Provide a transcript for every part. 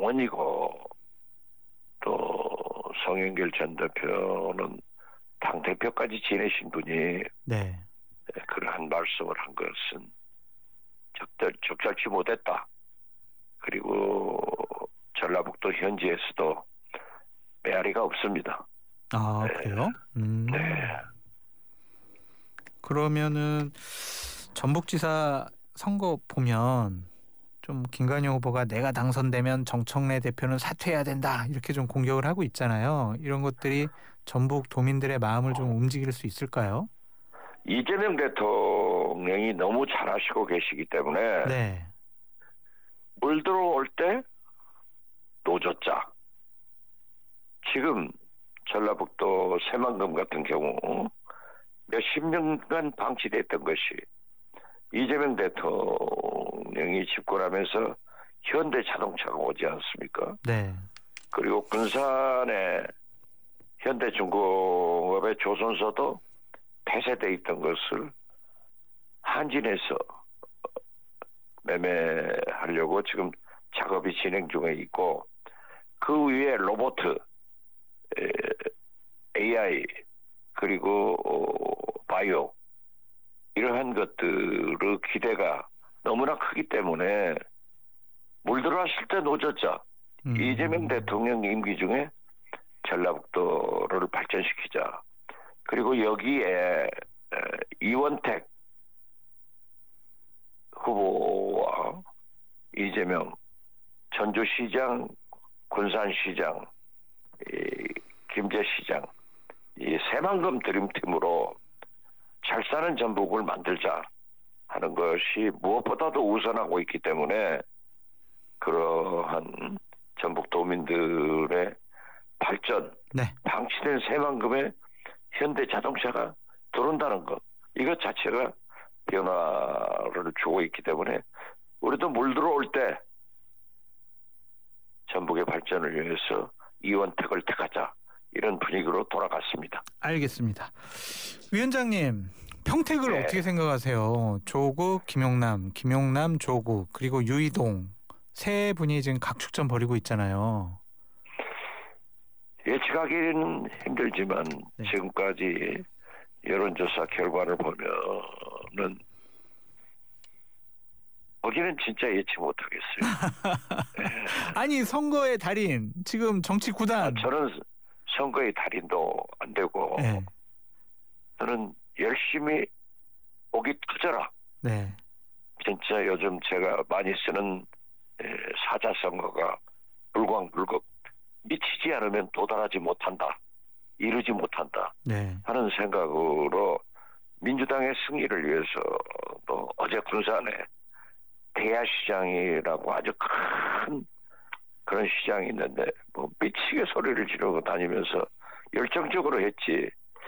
당원이고 또 송영길 전 대표는 당대표까지 지내신 분이 네. 그러한 말씀을 한 것은 적절치 못했다. 그리고 전라북도 현지에서도 메아리가 없습니다. 아, 네. 그래요? 네. 그러면은 전북지사 선거 보면 좀 김관영 후보가 내가 당선되면 정청래 대표는 사퇴해야 된다 이렇게 좀 공격을 하고 있잖아요. 이런 것들이 전북 도민들의 마음을 좀 움직일 수 있을까요? 이재명 대통령이 너무 잘하시고 계시기 때문에 네. 물 들어올 때 노젓자. 지금 전라북도 새만금 같은 경우 몇십 년간 방치됐던 것이 이재명 대통령이 집권하면서 현대자동차가 오지 않습니까? 네. 그리고 군산에 현대중공업의 조선소도 폐쇄돼 있던 것을 한진에서 매매하려고 지금 작업이 진행 중에 있고 그 위에 로봇, AI 그리고 바이오 이러한 것들의 기대가 너무나 크기 때문에 물 들어왔을 때 노젓자 이재명 대통령 임기 중에 전라북도를 발전시키자. 그리고 여기에 이원택 후보와 이재명 전주시장, 군산시장, 김제시장 이 새만금 드림팀으로 잘 사는 전북을 만들자 하는 것이 무엇보다도 우선하고 있기 때문에 그러한 전북 도민들의 발전, 네. 방치된 새만금에 현대자동차가 들어온다는 것 이것 자체가 변화를 주고 있기 때문에 우리도 물 들어올 때 전북의 발전을 위해서 이원택을 택하자 이런 분위기로 돌아갔습니다. 알겠습니다. 위원장님, 평택을 네. 어떻게 생각하세요? 조국, 김용남, 조국 그리고 유이동 세 분이 지금 각축전 벌이고 있잖아요. 예측하기는 힘들지만 네. 지금까지 여론조사 결과를 보면은 거기는 진짜 예측 못하겠어요. 네. 아니 선거의 달인 지금 정치 구단. 저는 선거의 달인도 안 되고 네. 저는 열심히 오기 터져라. 네. 진짜 요즘 제가 많이 쓰는 사자성어가 불광불급 미치지 않으면 도달하지 못한다. 이루지 못한다. 네. 하는 생각으로 민주당의 승리를 위해서도 어제 군산에 대야시장이라고 아주 큰 그런 시장이 있는데 뭐 미치게 소리를 지르고 다니면서 열정적으로 했지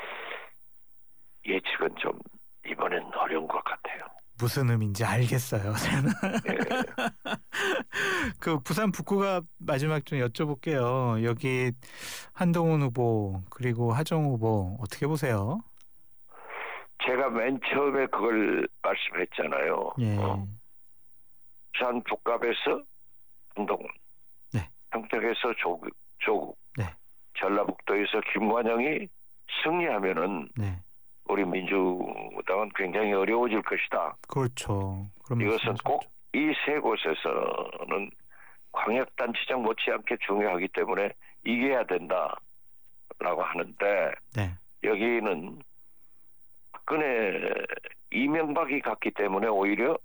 예측은 좀 이번엔 어려운 것 같아요. 무슨 의미인지 알겠어요. 저는. 예. 그 부산 북구가 마지막 좀 여쭤볼게요. 여기 한동훈 후보 그리고 하정 후보 어떻게 보세요? 제가 맨 처음에 그걸 말씀했잖아요. 예. 부산 북갑에서 한동훈, 네. 평택에서 조국, 네. 전라북도에서 김관영이 승리하면은 네. 우리 민주당은 굉장히 어려워질 것이다. 그렇죠. 그런 이것은 말씀하셨죠. 꼭 이 세 곳에서는 광역단체장 못지않게 중요하기 때문에 이겨야 된다라고 하는데 네. 여기는 박근혜 이명박이 갔기 때문에 오히려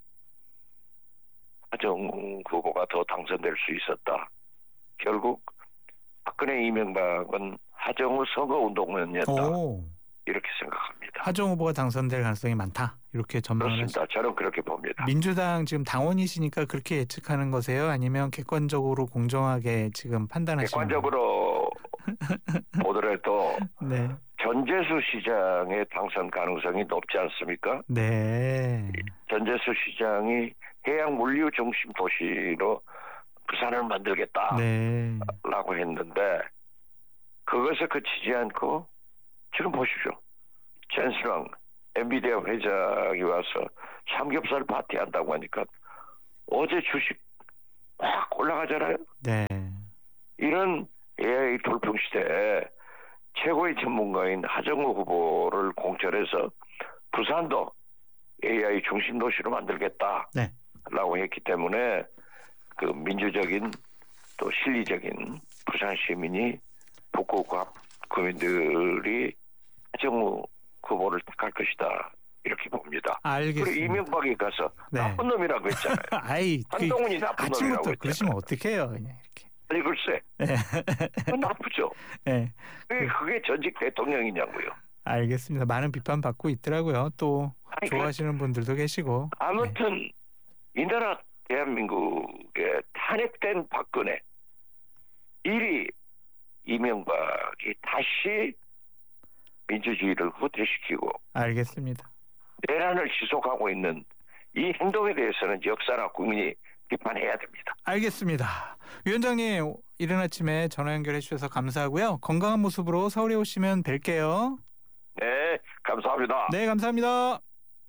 하정 후보가 더 당선될 수 있었다. 결국 박근혜 이명박은 하정우 선거운동원이었다. 오. 이렇게 생각합니다. 하정 후보가 당선될 가능성이 많다. 이렇게 전망을 그렇습니다. 저는 그렇게 봅니다. 민주당 지금 당원이시니까 그렇게 예측하는 거세요? 아니면 객관적으로 공정하게 지금 판단하시는 객관적으로 보더라도 네. 전재수 시장의 당선 가능성이 높지 않습니까? 네. 전재수 시장이 해양 물류 중심 도시로 부산을 만들겠다라고 네. 했는데 그것에 그치지 않고 지금 보십시오. 젠스랑 엔비디아 회장이 와서 삼겹살 파티한다고 하니까 어제 주식 확 올라가잖아요. 네. 이런 AI 돌풍 시대에 최고의 전문가인 하정우 후보를 공천해서 부산도 AI 중심 도시로 만들겠다라고 네. 했기 때문에 그 민주적인 또 실리적인 부산 시민이 북구과 구민들이 하정우 후보를 택할 것이다 이렇게 봅니다. 그리고 알겠습니다. 이명박이 가서 네. 나쁜 놈이라고 했잖아요. 아이, 한동훈이 나쁜 놈이라고 아침부터 했잖아요. 그러시면 어떡해요, 그냥 이렇게. 아니 글쎄, 네. 그건 나쁘죠. 네. 그게 전직 대통령이냐고요. 알겠습니다. 많은 비판 받고 있더라고요. 또 아니, 좋아하시는 분들도 계시고. 아무튼 이 나라 대한민국에 탄핵된 박근혜 1위 이명박이 다시 민주주의를 후퇴시키고 알겠습니다. 내란을 지속하고 있는 이 행동에 대해서는 역사나 국민이 비판해야 됩니다. 알겠습니다. 위원장님, 이른 아침에 전화 연결해 주셔서 감사하고요. 건강한 모습으로 서울에 오시면 뵐게요. 네, 감사합니다. 네, 감사합니다.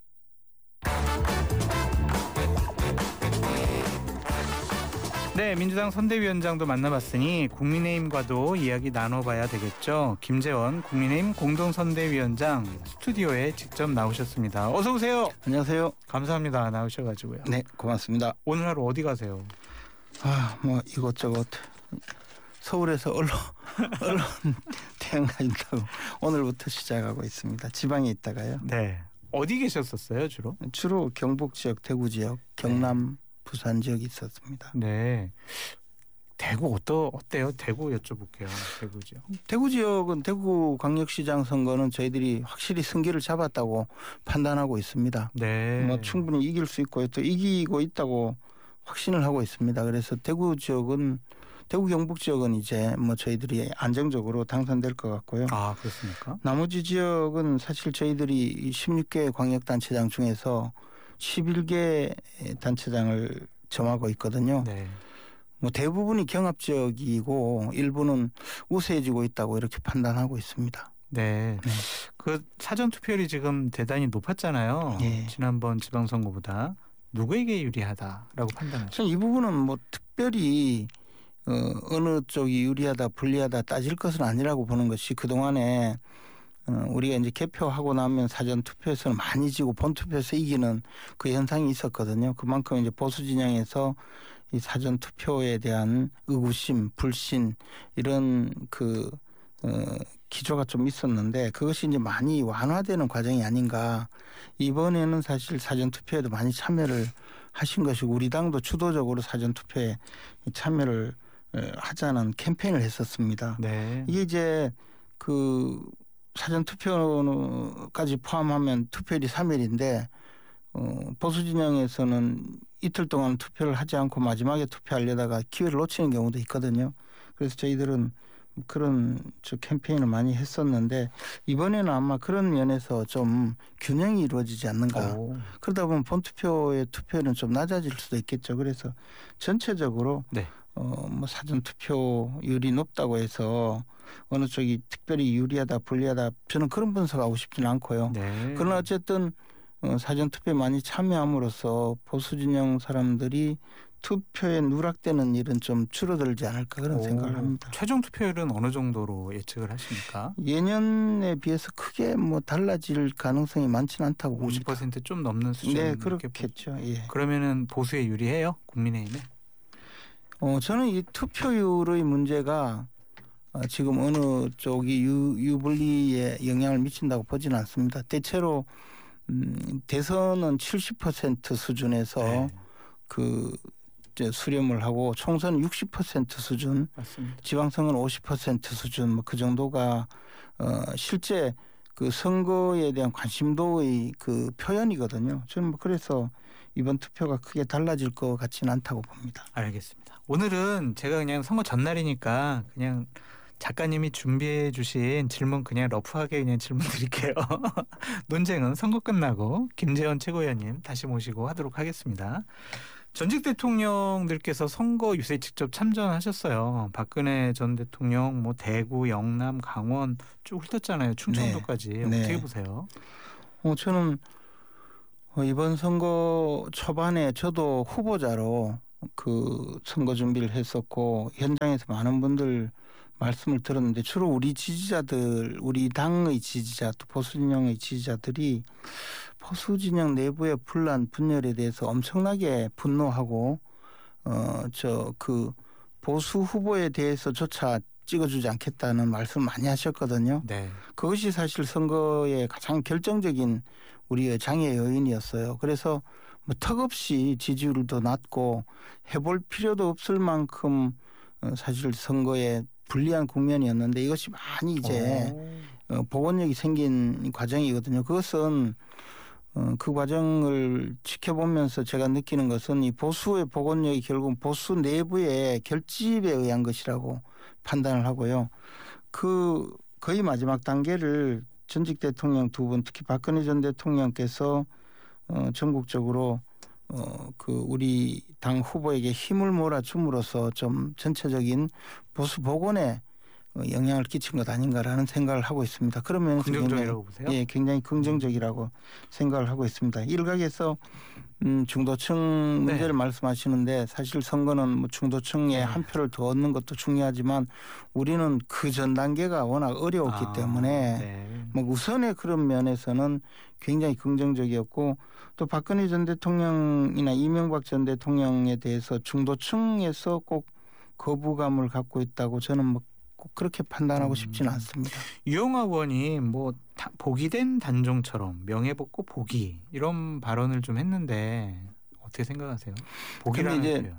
네, 민주당 선대위원장도 만나봤으니 국민의힘과도 이야기 나눠봐야 되겠죠. 김재원 국민의힘 공동선대위원장 스튜디오에 직접 나오셨습니다. 어서 오세요. 안녕하세요. 감사합니다. 나오셔가지고요. 네, 고맙습니다. 오늘 하루 어디 가세요? 뭐 이것저것 서울에서 언론 대응 가진다고 오늘부터 시작하고 있습니다. 지방에 있다가요. 네. 어디 계셨었어요, 주로? 주로 경북 지역, 대구 지역, 경남, 부산 지역이 있었습니다. 네. 대구 어때요? 대구 여쭤볼게요. 대구 지역. 대구 지역은 대구광역시장 선거는 저희들이 확실히 승기를 잡았다고 판단하고 있습니다. 네. 뭐 충분히 이길 수 있고 또 이기고 있다고 확신을 하고 있습니다. 그래서 대구 경북 지역은 이제 뭐 저희들이 안정적으로 당선될 것 같고요. 아, 그렇습니까? 나머지 지역은 사실 저희들이 16개 광역단체장 중에서 11개 단체장을 점하고 있거든요. 네. 뭐 대부분이 경합 지역이고 일부는 우세해지고 있다고 이렇게 판단하고 있습니다. 네. 네. 그 사전 투표율이 지금 대단히 높았잖아요. 예. 지난번 지방선거보다 누구에게 유리하다라고 판단하시죠? 저는 이 부분은 뭐 특별히 어느 쪽이 유리하다 불리하다 따질 것은 아니라고 보는 것이 그동안에 우리가 이제 개표하고 나면 사전 투표에서는 많이 지고 본 투표에서 이기는 그 현상이 있었거든요. 그만큼 이제 보수 진영에서 이 사전 투표에 대한 의구심, 불신 이런 기조가 좀 있었는데 그것이 이제 많이 완화되는 과정이 아닌가. 이번에는 사실 사전 투표에도 많이 참여를 하신 것이고 우리 당도 주도적으로 사전 투표에 참여를 하자는 캠페인을 했었습니다. 네. 이게 이제 그 사전 투표까지 포함하면 투표일이 3일인데 보수 진영에서는 이틀 동안 투표를 하지 않고 마지막에 투표하려다가 기회를 놓치는 경우도 있거든요. 그래서 저희들은 그런 캠페인을 많이 했었는데 이번에는 아마 그런 면에서 좀 균형이 이루어지지 않는가. 그러다 보면 본투표의 투표율은 좀 낮아질 수도 있겠죠. 그래서 전체적으로 네. 뭐 사전 투표율이 높다고 해서 어느 쪽이 특별히 유리하다 불리하다 저는 그런 분석하고 싶지는 않고요. 네. 그러나 어쨌든 사전 투표에 많이 참여함으로써 보수 진영 사람들이 투표에 누락되는 일은 좀 줄어들지 않을까 그런 생각을 합니다. 최종 투표율은 어느 정도로 예측을 하십니까? 예년에 비해서 크게 뭐 달라질 가능성이 많지는 않다고 봅니다. 50%좀 넘는 수준. 네, 그렇겠죠. 예. 그러면은 보수에 유리해요? 국민의힘에? 저는 이 투표율의 문제가 지금 어느 쪽이 유불리에 영향을 미친다고 보지는 않습니다. 대체로 대선은 70% 수준에서 네. 수렴을 하고 총선은 60% 수준, 맞습니다. 지방선거는 50% 수준 뭐 그 정도가 실제 그 선거에 대한 관심도의 그 표현이거든요. 저는 뭐 그래서 이번 투표가 크게 달라질 것 같지는 않다고 봅니다. 알겠습니다. 오늘은 제가 그냥 선거 전날이니까 그냥 작가님이 준비해 주신 질문 그냥 러프하게 그냥 질문 드릴게요. 논쟁은 선거 끝나고 김재원 최고위원님 다시 모시고 하도록 하겠습니다. 전직 대통령들께서 선거 유세에 직접 참전하셨어요. 박근혜 전 대통령 뭐 대구, 영남, 강원 쭉 훑었잖아요. 충청도까지. 네. 어떻게 네. 보세요? 저는 이번 선거 초반에 저도 후보자로 그 선거 준비를 했었고 현장에서 많은 분들 말씀을 들었는데 주로 우리 지지자들, 우리 당의 지지자, 또 보수 진영의 지지자들이 보수 진영 내부의 분란, 분열에 대해서 엄청나게 분노하고 그 보수 후보에 대해서조차 찍어주지 않겠다는 말씀을 많이 하셨거든요. 네. 그것이 사실 선거의 가장 결정적인 우리의 장애 요인이었어요. 그래서 뭐 턱없이 지지율도 낮고 해볼 필요도 없을 만큼 사실 선거에 불리한 국면이었는데 이것이 많이 이제 복원력이 생긴 과정이거든요. 그것은 그 과정을 지켜보면서 제가 느끼는 것은 이 보수의 복원력이 결국 보수 내부의 결집에 의한 것이라고 판단을 하고요. 그 거의 마지막 단계를 전직 대통령 두 분, 특히 박근혜 전 대통령께서 전국적으로 그 우리 당 후보에게 힘을 몰아줌으로써 좀 전체적인 보수 복원에 영향을 끼친 것 아닌가라는 생각을 하고 있습니다. 그러면 긍정적이라고 보세요? 예, 굉장히 긍정적이라고 생각을 하고 있습니다. 일각에서 중도층 문제를 말씀하시는데 사실 선거는 뭐 중도층에 한 표를 더 얻는 것도 중요하지만 우리는 그 전 단계가 워낙 어려웠기 때문에 뭐 우선의 그런 면에서는 굉장히 긍정적이었고 또 박근혜 전 대통령이나 이명박 전 대통령에 대해서 중도층에서 꼭 거부감을 갖고 있다고 저는 뭐 꼭 그렇게 판단하고 싶지는 않습니다. 유영하 의원이 뭐 복이 된 단종처럼 명예복고 복이 이런 발언을 좀 했는데 어떻게 생각하세요? 복이라는 이제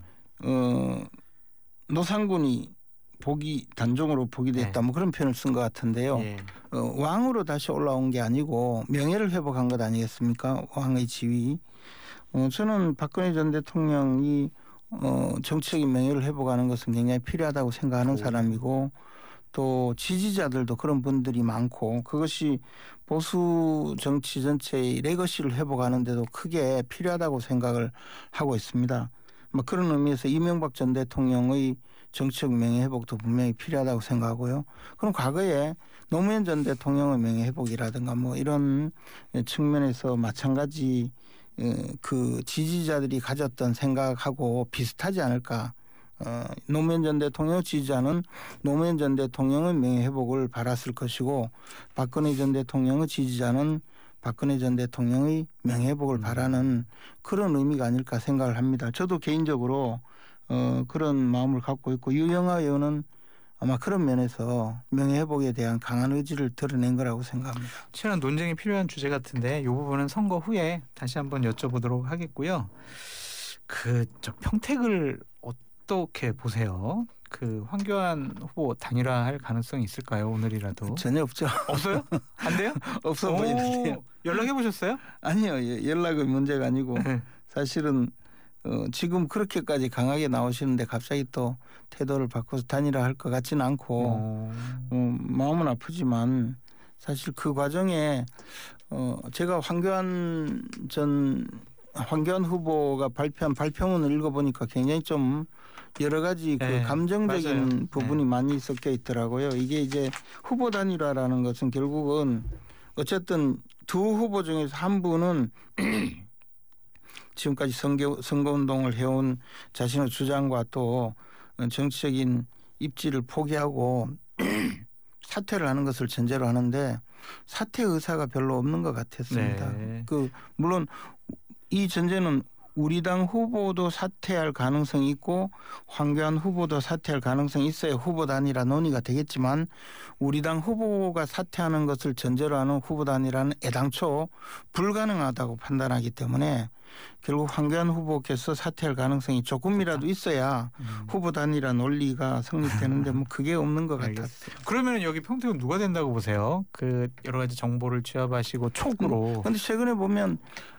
노상군이 복이 단종으로 복이 됐다 뭐 그런 표현을 쓴 것 같은데요. 왕으로 다시 올라온 게 아니고 명예를 회복한 것 아니겠습니까? 왕의 지위. 저는 박근혜 전 대통령이 정치적인 명예를 회복하는 것은 굉장히 필요하다고 생각하는 사람이고 또 지지자들도 그런 분들이 많고 그것이 보수 정치 전체의 레거시를 회복하는 데도 크게 필요하다고 생각을 하고 있습니다. 뭐 그런 의미에서 이명박 전 대통령의 정치적 명예 회복도 분명히 필요하다고 생각하고요. 그럼 과거에 노무현 전 대통령의 명예 회복이라든가 뭐 이런 측면에서 마찬가지 그 지지자들이 가졌던 생각하고 비슷하지 않을까. 노무현 전 대통령 지지자는 노무현 전 대통령의 명예 회복을 바랐을 것이고 박근혜 전 대통령의 지지자는 박근혜 전 대통령의 명예 회복을 바라는 그런 의미가 아닐까 생각을 합니다. 저도 개인적으로 그런 마음을 갖고 있고 유영하 의원은 아마 그런 면에서 명예회복에 대한 강한 의지를 드러낸 거라고 생각합니다. 치열한 논쟁이 필요한 주제 같은데 이 부분은 선거 후에 다시 한번 여쭤보도록 하겠고요. 저 평택을 어떻게 보세요? 그 황교안 후보 단일화할 가능성이 있을까요? 오늘이라도. 전혀 없죠. 없어요? 안 돼요? 없어 보이는데요. 연락해 보셨어요? 아니요. 연락의 문제가 아니고 사실은 지금 그렇게까지 강하게 나오시는데 갑자기 또 태도를 바꿔서 단일화할 것 같지는 않고 마음은 아프지만 사실 그 과정에 제가 황교안 후보가 발표한 발표문을 읽어보니까 굉장히 좀 여러 가지 그 감정적인 맞아요. 부분이 많이 섞여 있더라고요. 이게 이제 후보 단일화라는 것은 결국은 어쨌든 두 후보 중에서 한 분은 지금까지 선거운동을 해온 자신의 주장과 또 정치적인 입지를 포기하고 사퇴를 하는 것을 전제로 하는데 사퇴 의사가 별로 없는 것 같았습니다. 물론 이 전제는 우리 당 후보도 사퇴할 가능성이 있고 황교안 후보도 사퇴할 가능성이 있어야 후보 단일화 논의가 되겠지만 우리 당 후보가 사퇴하는 것을 전제로 하는 후보 단일화는 애당초 불가능하다고 판단하기 때문에 결국 황교안 후보께서 사퇴할 가능성이 조금이라도 있어야 후보 단일화 논리가 성립되는데 뭐 그게 없는 것 같아요. 그러면 여기 평택은 누가 된다고 보세요? 그 여러 가지 정보를 취합하시고 촉으로. 그런데 최근에 보면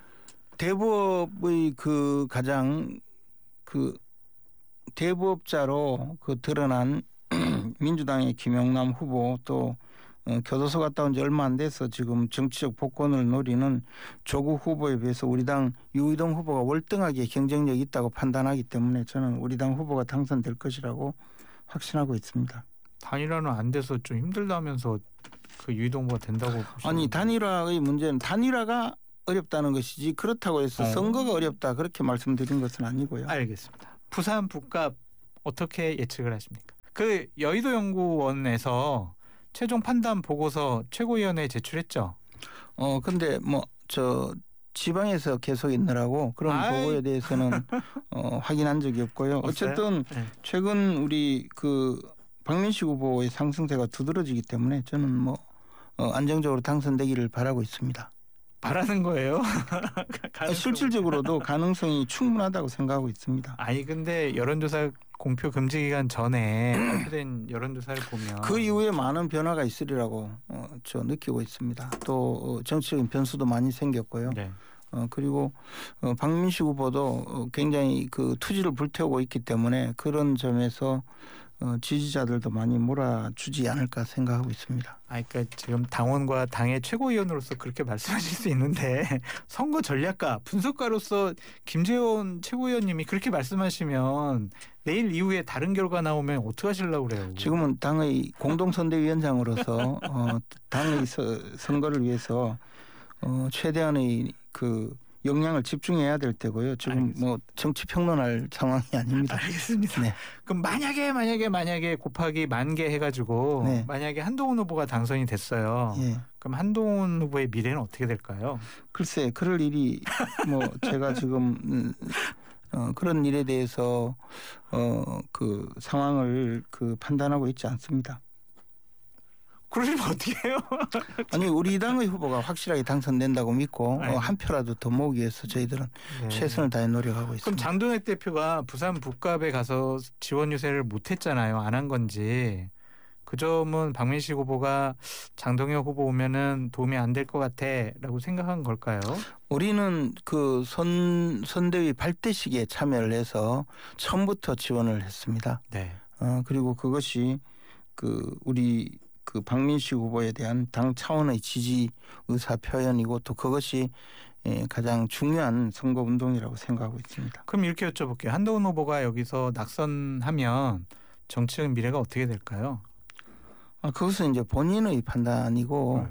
대부업의 그 가장 그 대부업자로 그 드러난 민주당의 김영남 후보 또 교도소 갔다 온 지 얼마 안 돼서 지금 정치적 복권을 노리는 조국 후보에 비해서 우리 당 유이동 후보가 월등하게 경쟁력이 있다고 판단하기 때문에 저는 우리 당 후보가 당선될 것이라고 확신하고 있습니다. 단일화는 안 돼서 좀 힘들다면서 그 유이동 후보가 된다고 보시는 아니 단일화의 문제는 단일화가 어렵다는 것이지 그렇다고 해서 선거가 어렵다 그렇게 말씀드린 것은 아니고요. 알겠습니다. 부산 부값 어떻게 예측을 하십니까? 그 여의도 연구원에서 최종 판단 보고서 최고위원회에 제출했죠. 근데 뭐 저 지방에서 계속 있느라고 그런 보고에 대해서는 확인한 적이 없고요. 어쨌든 네. 최근 우리 그 박민식 후보의 상승세가 두드러지기 때문에 저는 뭐 안정적으로 당선되기를 바라고 있습니다. 바라는 거예요? 실질적으로도 가능성이 충분하다고 생각하고 있습니다. 아니 근데 여론조사 공표 금지 기간 전에 발표된 여론조사를 보면 그 이후에 많은 변화가 있으리라고 저 느끼고 있습니다. 또 정치적인 변수도 많이 생겼고요. 네. 그리고 박민식 후보도 굉장히 그 투지를 불태우고 있기 때문에 그런 점에서 지지자들도 많이 몰아주지 않을까 생각하고 있습니다. 그러니까 지금 당원과 당의 최고위원으로서 그렇게 말씀하실 수 있는데 선거 전략가, 분석가로서 김재원 최고위원님이 그렇게 말씀하시면 내일 이후에 다른 결과 나오면 어떻게 하시려고 그래요? 지금은 당의 공동선대위원장으로서 당의 선거를 위해서 최대한의 그 역량을 집중해야 될 때고요. 지금 알겠습니다. 뭐 정치 평론할 상황이 아닙니다. 알겠습니다. 네. 그럼 만약에 곱하기 10,000개 해가지고 네. 만약에 한동훈 후보가 당선이 됐어요. 예. 그럼 한동훈 후보의 미래는 어떻게 될까요? 글쎄 그럴 일이 뭐 제가 지금 그런 일에 대해서 그 상황을 그 판단하고 있지 않습니다. 그러시면 어떻게 해요? 아니 우리 당의 후보가 확실하게 당선된다고 믿고 아이고. 한 표라도 더 모으기 위해서 저희들은 네. 최선을 다해 노력하고 그럼 있습니다. 장동혁 대표가 부산 북갑에 가서 지원 유세를 못했잖아요. 안 한 건지. 그 점은 박민식 후보가 장동혁 후보 오면은 도움이 안 될 것 같아라고 생각한 걸까요? 우리는 그 선대위 발대식에 참여를 해서 처음부터 지원을 했습니다. 네. 그리고 그것이 그 우리 그 박민식 후보에 대한 당 차원의 지지 의사 표현이고 또 그것이 가장 중요한 선거 운동이라고 생각하고 있습니다. 그럼 이렇게 여쭤볼게요. 한동훈 후보가 여기서 낙선하면 정치적 미래가 어떻게 될까요? 그것은 이제 본인의 판단이고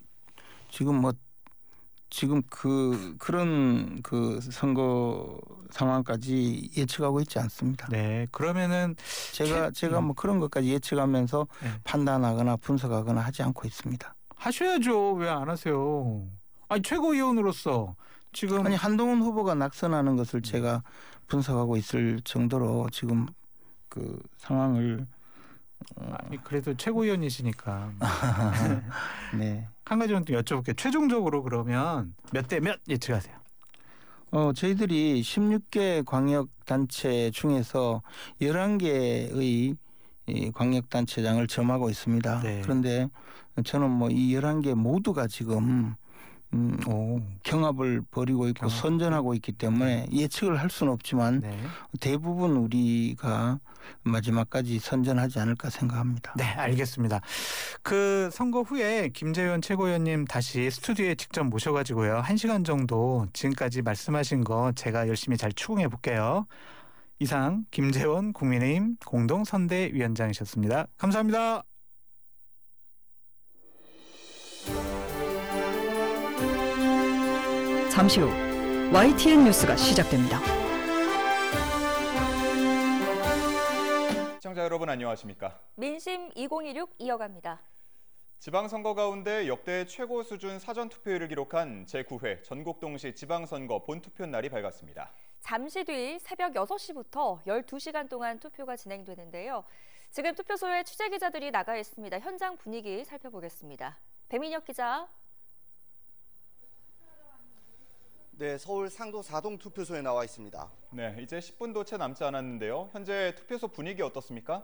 지금 그런 그 선거 상황까지 예측하고 있지 않습니다. 네. 그러면은 제가 뭐 그런 것까지 예측하면서 네. 판단하거나 분석하거나 하지 않고 있습니다. 하셔야죠. 왜 안 하세요? 아니 최고위원으로서 지금 아니 한동훈 후보가 낙선하는 것을 제가 분석하고 있을 정도로 지금 그 상황을 아니, 그래도 최고위원이시니까 네. 한 가지만 또 여쭤볼게요. 최종적으로 그러면 몇 대 몇 예측하세요? 저희들이 16개 광역단체 중에서 11개의 이 광역단체장을 점하고 있습니다. 네. 그런데 저는 뭐 이 11개 모두가 지금 경합을 벌이고 있고 선전하고 있기 때문에 예측을 할 수는 없지만 네. 대부분 우리가 마지막까지 선전하지 않을까 생각합니다. 네, 알겠습니다. 그 선거 후에 김재원 최고위원님 다시 스튜디오에 직접 모셔가지고요. 1시간 정도 지금까지 말씀하신 거 제가 열심히 잘 추궁해 볼게요. 이상 김재원 국민의힘 공동선대위원장이셨습니다. 감사합니다. 잠시 후 YTN 뉴스가 시작됩니다. 시청자 여러분 안녕하십니까? 민심 2016 이어갑니다. 지방선거 가운데 역대 최고 수준 사전투표율을 기록한 제9회 전국동시 지방선거 본투표 날이 밝았습니다. 잠시 뒤 새벽 6시부터 12시간 동안 투표가 진행되는데요. 지금 투표소에 취재기자들이 나가 있습니다. 현장 분위기 살펴보겠습니다. 배민혁 기자. 네, 서울 상도 4동 투표소에 나와 있습니다. 네, 이제 10분도 채 남지 않았는데요. 현재 투표소 분위기 어떻습니까?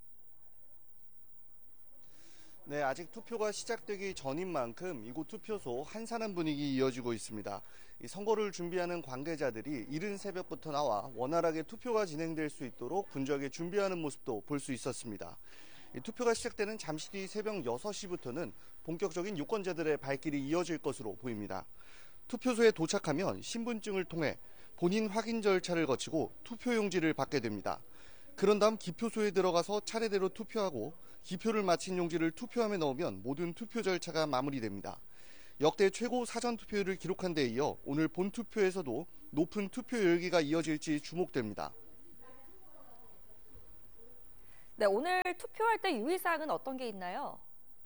네, 아직 투표가 시작되기 전인 만큼 이곳 투표소 한산한 분위기 이어지고 있습니다. 이 선거를 준비하는 관계자들이 이른 새벽부터 나와 원활하게 투표가 진행될 수 있도록 분주하게 준비하는 모습도 볼 수 있었습니다. 이 투표가 시작되는 잠시 뒤 새벽 6시부터는 본격적인 유권자들의 발길이 이어질 것으로 보입니다. 투표소에 도착하면 신분증을 통해 본인 확인 절차를 거치고 투표용지를 받게 됩니다. 그런 다음 기표소에 들어가서 차례대로 투표하고 기표를 마친 용지를 투표함에 넣으면 모든 투표 절차가 마무리됩니다. 역대 최고 사전투표율을 기록한 데 이어 오늘 본투표에서도 높은 투표 열기가 이어질지 주목됩니다. 네, 오늘 투표할 때 유의사항은 어떤 게 있나요?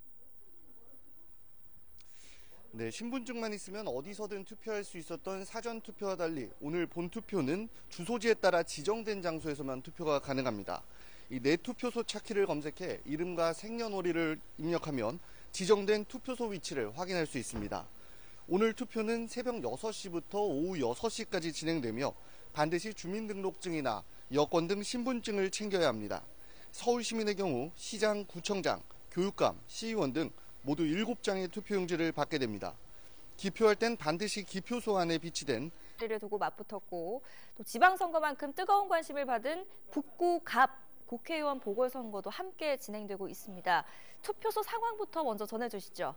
네, 신분증만 있으면 어디서든 투표할 수 있었던 사전 투표와 달리 오늘 본투표는 주소지에 따라 지정된 장소에서만 투표가 가능합니다. 이 내 투표소 찾기를 검색해 이름과 생년월일을 입력하면 지정된 투표소 위치를 확인할 수 있습니다. 오늘 투표는 새벽 6시부터 오후 6시까지 진행되며 반드시 주민등록증이나 여권 등 신분증을 챙겨야 합니다. 서울시민의 경우 시장, 구청장, 교육감, 시의원 등 모두 7장의 투표용지를 받게 됩니다. 기표할 땐 반드시 기표소 안에 비치된 를 두고 맞붙었고 또 지방선거만큼 뜨거운 관심을 받은 북구 갑 국회의원 보궐선거도 함께 진행되고 있습니다. 투표소 상황부터 먼저 전해주시죠.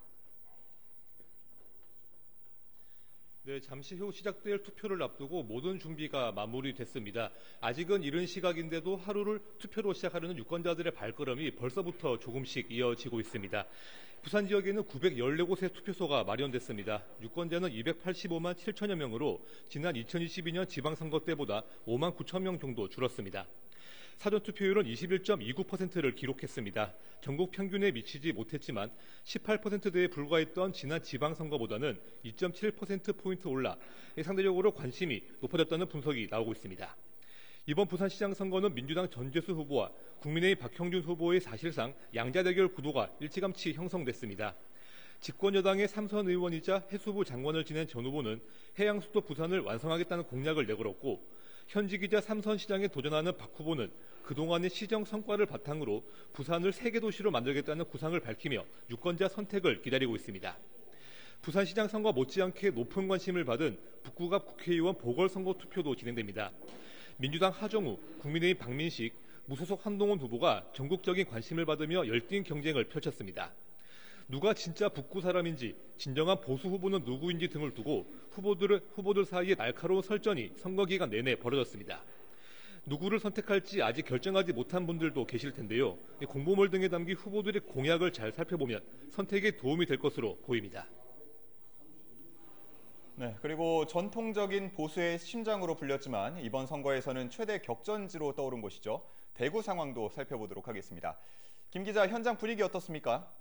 네, 잠시 후 시작될 투표를 앞두고 모든 준비가 마무리됐습니다. 아직은 이른 시각인데도 하루를 투표로 시작하려는 유권자들의 발걸음이 벌써부터 조금씩 이어지고 있습니다. 부산 지역에는 914곳의 투표소가 마련됐습니다. 유권자는 285만 7천여 명으로 지난 2022년 지방선거 때보다 5만 9천 명 정도 줄었습니다. 사전투표율은 21.29%를 기록했습니다. 전국 평균에 미치지 못했지만 18%대에 불과했던 지난 지방선거보다는 2.7%포인트 올라 상대적으로 관심이 높아졌다는 분석이 나오고 있습니다. 이번 부산시장 선거는 민주당 전재수 후보와 국민의힘 박형준 후보의 사실상 양자대결 구도가 일찌감치 형성됐습니다. 집권여당의 3선 의원이자 해수부 장관을 지낸 전 후보는 해양수도 부산을 완성하겠다는 공약을 내걸었고 현직이자 3선 시장에 도전하는 박 후보는 그동안의 시정 성과를 바탕으로 부산을 세계도시로 만들겠다는 구상을 밝히며 유권자 선택을 기다리고 있습니다. 부산시장 선거 못지않게 높은 관심을 받은 북구갑 국회의원 보궐선거 투표도 진행됩니다. 민주당 하정우, 국민의힘 박민식, 무소속 한동훈 후보가 전국적인 관심을 받으며 열띤 경쟁을 펼쳤습니다. 누가 진짜 북구 사람인지, 진정한 보수 후보는 누구인지 등을 두고 후보들 사이에 날카로운 설전이 선거 기간 내내 벌어졌습니다. 누구를 선택할지 아직 결정하지 못한 분들도 계실 텐데요. 공보물 등에 담긴 후보들의 공약을 잘 살펴보면 선택에 도움이 될 것으로 보입니다. 네, 그리고 전통적인 보수의 심장으로 불렸지만 이번 선거에서는 최대 격전지로 떠오른 곳이죠. 대구 상황도 살펴보도록 하겠습니다. 김 기자, 현장 분위기 어떻습니까?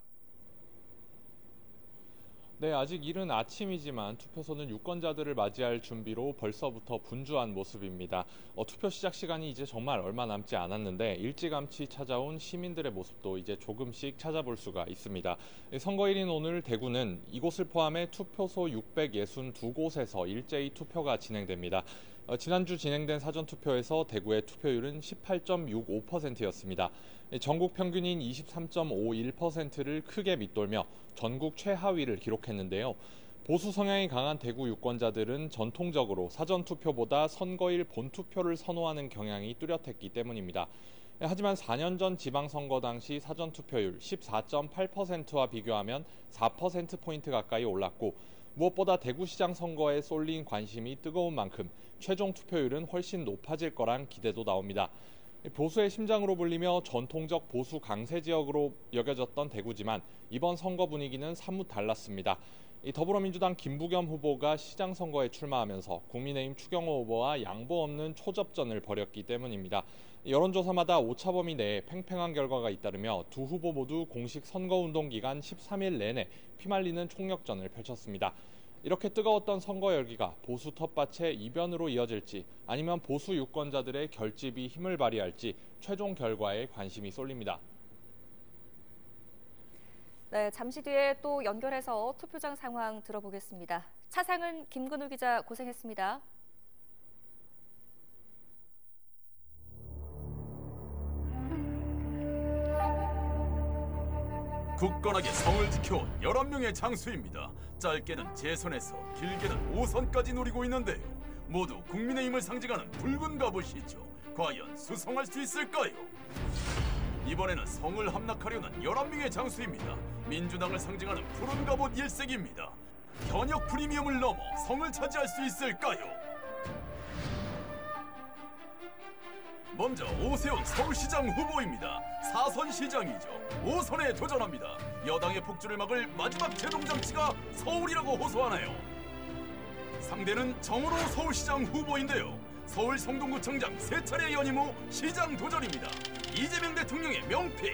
네, 아직 이른 아침이지만 투표소는 유권자들을 맞이할 준비로 벌써부터 분주한 모습입니다. 투표 시작 시간이 이제 정말 얼마 남지 않았는데 일찌감치 찾아온 시민들의 모습도 이제 조금씩 찾아볼 수가 있습니다. 선거일인 오늘 대구는 이곳을 포함해 투표소 662곳에서 일제히 투표가 진행됩니다. 지난주 진행된 사전투표에서 대구의 투표율은 18.65%였습니다. 전국 평균인 23.51%를 크게 밑돌며 전국 최하위를 기록했는데요. 보수 성향이 강한 대구 유권자들은 전통적으로 사전투표보다 선거일 본투표를 선호하는 경향이 뚜렷했기 때문입니다. 하지만 4년 전 지방선거 당시 사전투표율 14.8%와 비교하면 4%포인트 가까이 올랐고 무엇보다 대구시장 선거에 쏠린 관심이 뜨거운 만큼 최종 투표율은 훨씬 높아질 거란 기대도 나옵니다. 보수의 심장으로 불리며 전통적 보수 강세 지역으로 여겨졌던 대구지만 이번 선거 분위기는 사뭇 달랐습니다. 더불어민주당 김부겸 후보가 시장 선거에 출마하면서 국민의힘 추경호 후보와 양보 없는 초접전을 벌였기 때문입니다. 여론조사마다 오차범위 내에 팽팽한 결과가 잇따르며 두 후보 모두 공식 선거운동 기간 13일 내내 피말리는 총력전을 펼쳤습니다. 이렇게 뜨거웠던 선거 열기가 보수 텃밭의 이변으로 이어질지 아니면 보수 유권자들의 결집이 힘을 발휘할지 최종 결과에 관심이 쏠립니다. 네, 잠시 뒤에 또 연결해서 투표장 상황 들어보겠습니다. 차상은 김근우 기자 고생했습니다. 굳건하게 성을 지켜온 11명의 장수입니다. 짧게는 재선에서 길게는 5선까지 노리고 있는데요. 모두 국민의힘을 상징하는 붉은 갑옷이죠. 과연 수성할 수 있을까요? 이번에는 성을 함락하려는 11명의 장수입니다. 민주당을 상징하는 푸른 갑옷 일색입니다. 현역 프리미엄을 넘어 성을 차지할 수 있을까요? 먼저 오세훈 서울시장 후보입니다. 4선 시장이죠. 5선에 도전합니다. 여당의 폭주를 막을 마지막 제동장치가 서울이라고 호소하나요? 상대는 정우로 서울시장 후보인데요. 서울 성동구청장 3차례 연임 후 시장 도전입니다. 이재명 대통령의 명픽